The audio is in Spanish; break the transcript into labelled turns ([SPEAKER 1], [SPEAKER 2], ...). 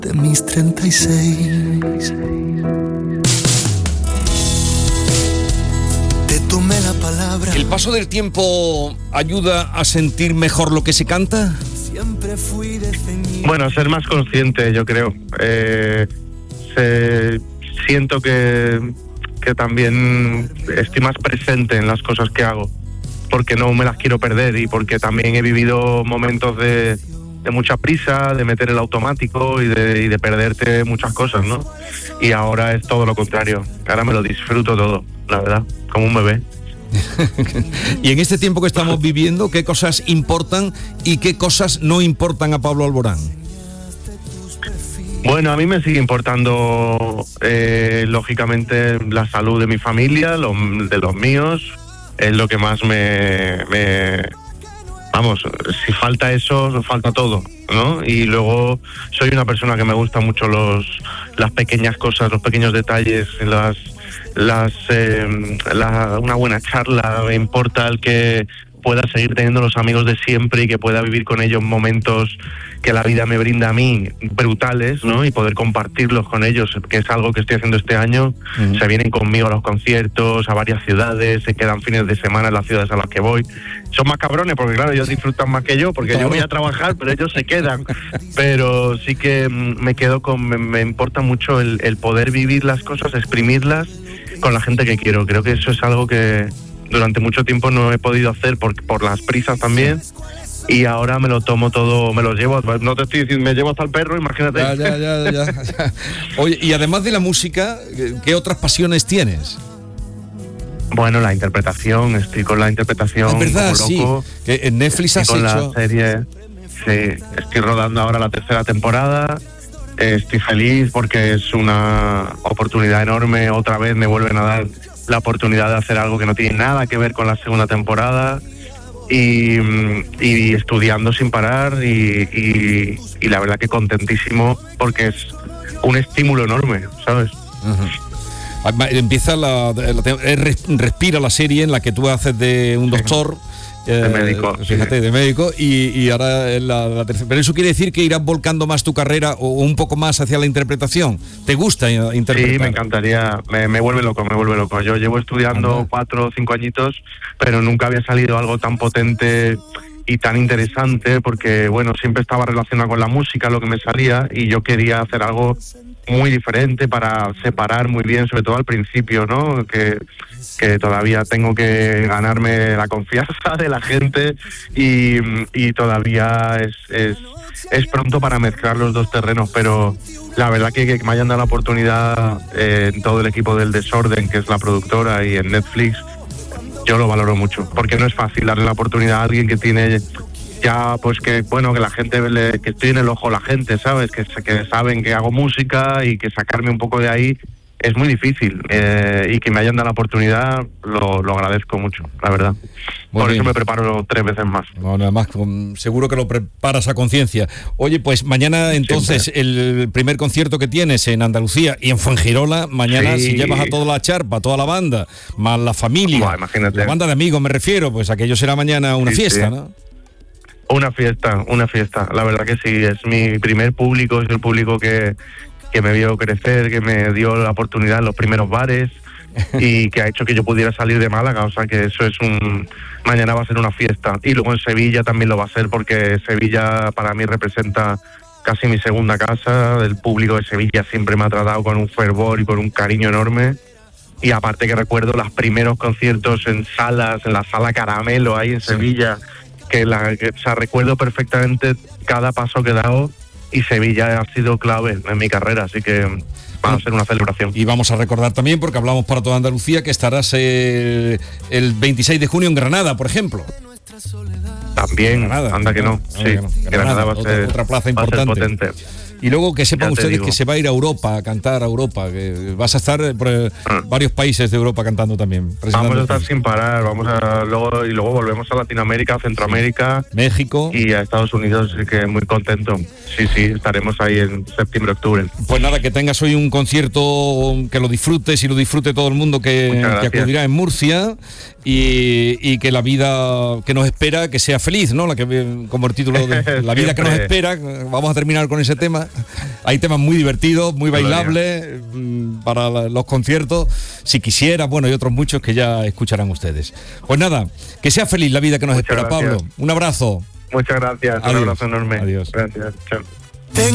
[SPEAKER 1] de mis 36. Te tomé la palabra.
[SPEAKER 2] ¿El paso del tiempo ayuda a sentir mejor lo que se canta?
[SPEAKER 1] Siempre fui de ceñir.
[SPEAKER 3] Bueno, ser más consciente, yo creo. Siento que también estoy más presente en las cosas que hago, porque no me las quiero perder y porque también he vivido momentos de mucha prisa, de meter el automático y de perderte muchas cosas, ¿no? Y ahora es todo lo contrario. Ahora me lo disfruto todo, la verdad, como un bebé.
[SPEAKER 2] Y en este tiempo que estamos viviendo, ¿qué cosas importan y qué cosas no importan a Pablo Alborán?
[SPEAKER 3] Bueno, a mí me sigue importando, lógicamente, la salud de mi familia, de los míos. Es lo que más vamos, si falta eso, falta todo, ¿no? Y luego soy una persona que me gusta mucho las pequeñas cosas, los pequeños detalles, una buena charla. Me importa el que pueda seguir teniendo los amigos de siempre y que pueda vivir con ellos momentos que la vida me brinda a mí brutales, ¿no? Y poder compartirlos con ellos, que es algo que estoy haciendo este año. Se vienen conmigo a los conciertos, a varias ciudades, se quedan fines de semana en las ciudades a las que voy. Son más cabrones porque claro, ellos disfrutan más que yo, porque yo voy a trabajar, pero ellos se quedan. Pero sí que me importa mucho el poder vivir las cosas, exprimirlas con la gente que quiero. Creo que eso es algo que durante mucho tiempo no he podido hacer por las prisas también. Y ahora me lo tomo todo, me lo llevo, no te estoy diciendo, me llevo hasta el perro, imagínate.
[SPEAKER 2] Ya. Oye, y además de la música, ¿qué otras pasiones tienes?
[SPEAKER 3] Bueno, la interpretación, estoy con la interpretación.
[SPEAKER 2] Es verdad,
[SPEAKER 3] como loco.
[SPEAKER 2] Sí, que en Netflix has
[SPEAKER 3] con
[SPEAKER 2] hecho.
[SPEAKER 3] La serie, sí, estoy rodando ahora la 3ª temporada. Estoy feliz porque es una oportunidad enorme. Otra vez me vuelven a dar la oportunidad de hacer algo que no tiene nada que ver con la 2ª temporada. Y estudiando sin parar y la verdad que contentísimo porque es un estímulo enorme, ¿sabes?
[SPEAKER 2] Uh-huh. Empieza Respira, la serie en la que tú haces de un doctor.
[SPEAKER 3] De médico.
[SPEAKER 2] Fíjate,
[SPEAKER 3] sí.
[SPEAKER 2] De médico y ahora es la tercera. Pero eso quiere decir que irás volcando más tu carrera o un poco más hacia la interpretación. ¿Te gusta interpretar?
[SPEAKER 3] Sí, me encantaría. Me vuelve loco. Yo llevo estudiando 4 o 5 añitos, pero nunca había salido algo tan potente y tan interesante porque, bueno, siempre estaba relacionado con la música, lo que me salía, y yo quería hacer algo muy diferente para separar muy bien, sobre todo al principio, ¿no? Que todavía tengo que ganarme la confianza de la gente y todavía es pronto para mezclar los dos terrenos, pero la verdad que me hayan dado la oportunidad en todo el equipo del Desorden, que es la productora, y en Netflix, yo lo valoro mucho, porque no es fácil darle la oportunidad a alguien que tiene ya, pues que bueno, que la gente, que estoy en el ojo de la gente, ¿sabes? Que saben que hago música y que sacarme un poco de ahí es muy difícil, y que me hayan dado la oportunidad lo agradezco mucho, la verdad.
[SPEAKER 2] Muy
[SPEAKER 3] Por
[SPEAKER 2] bien.
[SPEAKER 3] eso me preparo 3 veces más.
[SPEAKER 2] Bueno, además, seguro que lo preparas a conciencia. Oye, pues mañana entonces
[SPEAKER 3] Siempre.
[SPEAKER 2] el primer concierto que tienes en Andalucía y en Fuengirola, mañana
[SPEAKER 3] Sí.
[SPEAKER 2] si llevas a toda la charpa, toda la banda, más la familia,
[SPEAKER 3] Buah, imagínate.
[SPEAKER 2] la banda de amigos me refiero, pues aquello será mañana una
[SPEAKER 3] Sí,
[SPEAKER 2] fiesta,
[SPEAKER 3] sí.
[SPEAKER 2] ¿no?
[SPEAKER 3] Una fiesta, la verdad que sí, es mi primer público, es el público que me vio crecer, que me dio la oportunidad en los primeros bares y que ha hecho que yo pudiera salir de Málaga, o sea que eso es mañana va a ser una fiesta. Y luego en Sevilla también lo va a ser porque Sevilla para mí representa casi mi segunda casa. El público de Sevilla siempre me ha tratado con un fervor y con un cariño enorme. Y aparte que recuerdo los primeros conciertos en la sala Caramelo ahí en Sevilla, o sea, recuerdo perfectamente cada paso que he dado y Sevilla ha sido clave en mi carrera, así que va a ser una celebración.
[SPEAKER 2] Y vamos a recordar también, porque hablamos para toda Andalucía, que estarás el 26 de junio en Granada, por ejemplo.
[SPEAKER 3] También,
[SPEAKER 2] Granada,
[SPEAKER 3] anda que no, sí. Granada va a ser
[SPEAKER 2] otra plaza
[SPEAKER 3] va a ser
[SPEAKER 2] importante.
[SPEAKER 3] potente.
[SPEAKER 2] Y luego que sepan
[SPEAKER 3] Ya te
[SPEAKER 2] ustedes
[SPEAKER 3] digo.
[SPEAKER 2] que se va a ir a Europa, a cantar a Europa, que vas a estar por varios países de Europa cantando también.
[SPEAKER 3] Vamos a estar sin parar, luego volvemos a Latinoamérica, Centroamérica,
[SPEAKER 2] México.
[SPEAKER 3] y a Estados Unidos, así que muy contento. Sí, estaremos ahí en septiembre, octubre.
[SPEAKER 2] Pues nada, que tengas hoy un concierto, que lo disfrutes y lo disfrute todo el mundo que acudirá en Murcia, y que la vida que nos espera, que sea feliz, ¿no? Como el título de la vida que nos espera, vamos a terminar con ese tema, Hay temas muy divertidos, muy bailables para los conciertos, si quisiera, bueno, y otros muchos que ya escucharán ustedes. Pues nada, que sea feliz la vida que nos espera, Pablo. Un abrazo.
[SPEAKER 3] Muchas gracias.
[SPEAKER 2] Adiós.
[SPEAKER 3] Un abrazo enorme.
[SPEAKER 2] Adiós.
[SPEAKER 3] Gracias. Chao.